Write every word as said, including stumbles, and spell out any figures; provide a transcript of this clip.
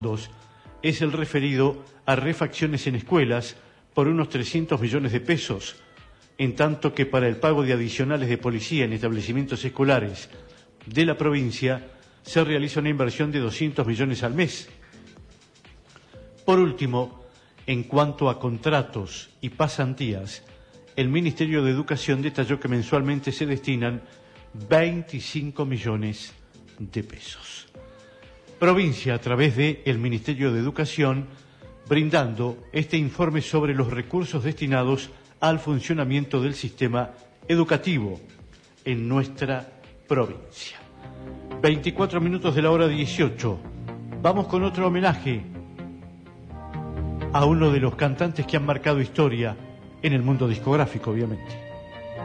es el referido a refacciones en escuelas por unos trescientos millones de pesos, en tanto que para el pago de adicionales de policía en establecimientos escolares de la provincia se realiza una inversión de doscientos millones al mes. Por último, en cuanto a contratos y pasantías, el Ministerio de Educación detalló que mensualmente se destinan veinticinco millones de pesos. Provincia, a través del Ministerio de Educación, brindando este informe sobre los recursos destinados al funcionamiento del sistema educativo en nuestra provincia. veinticuatro minutos de la hora dieciocho. Vamos con otro homenaje a uno de los cantantes que han marcado historia en el mundo discográfico, obviamente.